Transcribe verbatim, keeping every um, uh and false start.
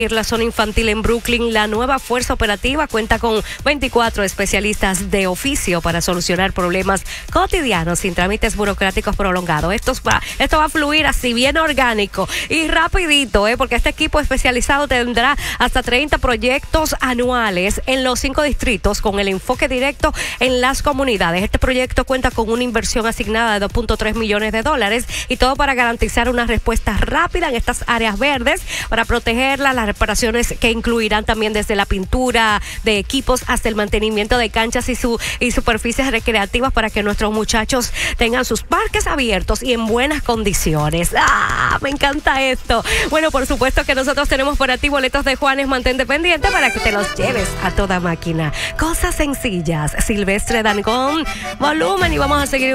La zona infantil en Brooklyn, la nueva fuerza operativa cuenta con veinticuatro especialistas de oficio para solucionar problemas cotidianos sin trámites burocráticos prolongados. Esto va, esto va a fluir así bien orgánico y rapidito, ¿eh? Porque este equipo especializado tendrá hasta treinta proyectos anuales en los cinco distritos con el enfoque directo en las comunidades. Este proyecto cuenta con una inversión asignada de dos punto tres millones de dólares y todo para garantizar una respuesta rápida en estas áreas verdes para protegerlas, las reparaciones que incluirán también desde la pintura de equipos hasta el mantenimiento de canchas y, su, y superficies recreativas para que nuestros muchachos tengan sus parques abiertos y en buenas condiciones. ¡Ah! Me encanta esto. Bueno, por supuesto que nosotros tenemos para ti boletos de Juanes, mantente pendiente para que te los lleves a toda máquina. Cosas sencillas. Silvestre Dangond, volumen y vamos a seguir